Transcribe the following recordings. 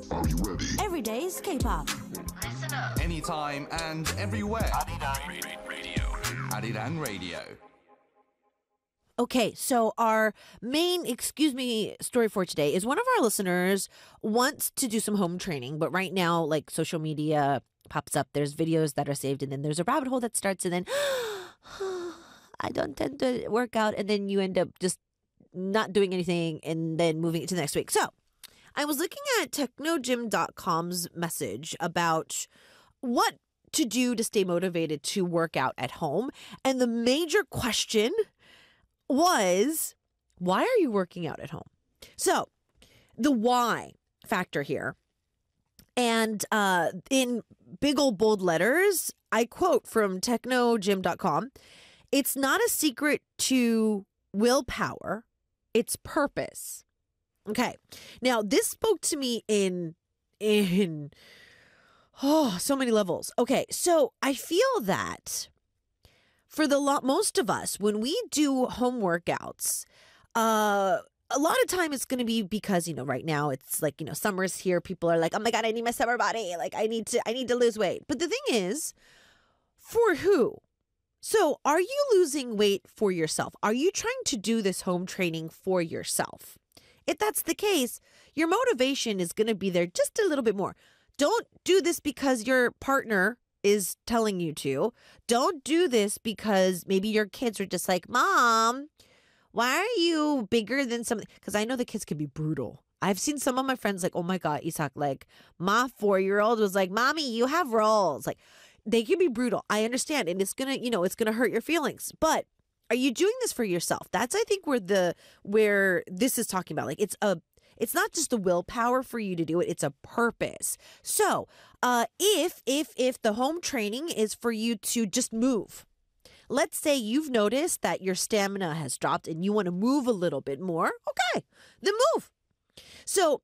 Are you ready? Every day's K-pop. Listen up. Anytime and everywhere. Radio. Arirang Radio. Okay, so our main story for today is one of our listeners wants to do some home training, but right now, like, social media pops up, there's videos that are saved, and then there's a rabbit hole that starts, and then I don't tend to work out, and then you end up just not doing anything and then moving it to the next week. So I was looking at technogym.com's message about what to do to stay motivated to work out at home, and the major question was, why are you working out at home? So the why factor here, and in big old bold letters, I quote from technogym.com, it's not a secret to willpower, it's purpose. Okay. Now this spoke to me in so many levels. Okay. So I feel that for most of us, when we do home workouts, a lot of time it's going to be because, right now it's like, summer's here. People are like, oh my God, I need my summer body. Like I need to lose weight. But the thing is, for who? So are you losing weight for yourself? Are you trying to do this home training for yourself? If that's the case, your motivation is going to be there just a little bit more. Don't do this because your partner is telling you to. Don't do this because maybe your kids are just like, Mom, why are you bigger than something? Because I know the kids can be brutal. I've seen some of my friends like, oh my God, Isak, like my 4-year-old was like, Mommy, you have rolls. Like they can be brutal. I understand. And it's going to, it's going to hurt your feelings. But are you doing this for yourself? That's, I think, where this is talking about. Like it's not just the willpower for you to do it, it's a purpose. So if the home training is for you to just move, let's say you've noticed that your stamina has dropped and you want to move a little bit more, okay, then move. So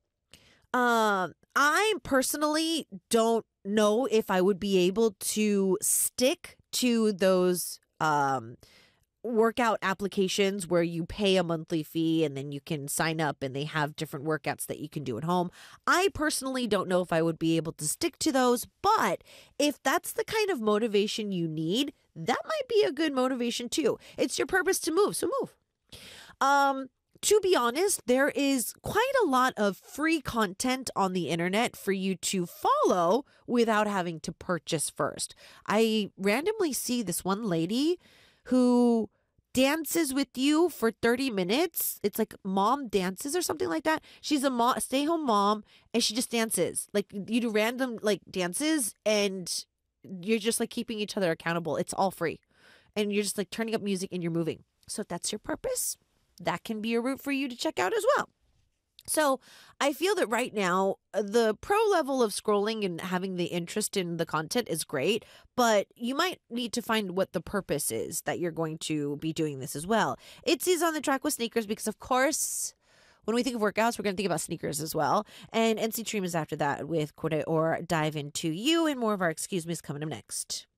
I personally don't know if I would be able to stick to those workout applications where you pay a monthly fee and then you can sign up and they have different workouts that you can do at home. I personally don't know if I would be able to stick to those, but if that's the kind of motivation you need, that might be a good motivation too. It's your purpose to move, so move. To be honest, there is quite a lot of free content on the internet for you to follow without having to purchase first. I randomly see this one lady who dances with you for 30 minutes. It's like mom dances or something like that. She's a stay-home mom and she just dances. Like you do random like dances and you're just like keeping each other accountable. It's all free. And you're just like turning up music and you're moving. So if that's your purpose, that can be a route for you to check out as well. So I feel that right now, the pro level of scrolling and having the interest in the content is great, but you might need to find what the purpose is that you're going to be doing this as well. Itzy's on the track with sneakers because, of course, when we think of workouts, we're going to think about sneakers as well. And NC Dream is after that with Kore or Dive Into You, and more of our Excuse Me is coming up next.